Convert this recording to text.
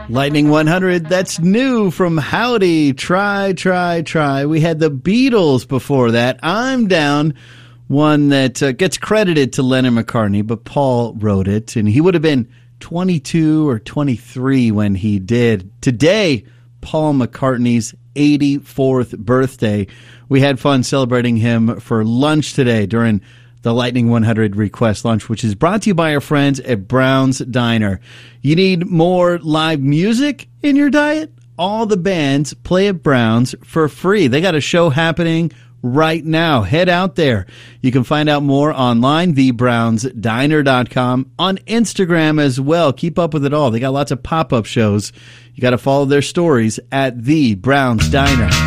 Lightning 100, that's new from Howdy. Try, try, try. We had the Beatles before that. I'm Down, one that gets credited to Lennon McCartney, but Paul wrote it, and he would have been 22 or 23 when he did. Today, Paul McCartney's 84th birthday. We had fun celebrating him for lunch today during the Lightning 100 Request Lunch, which is brought to you by our friends at Brown's Diner. You need more live music in your diet? All the bands play at Brown's for free. They got a show happening right now. Head out there. You can find out more online, thebrownsdiner.com, on Instagram as well. Keep up with it all. They got lots of pop-up shows. You got to follow their stories at The Browns Diner.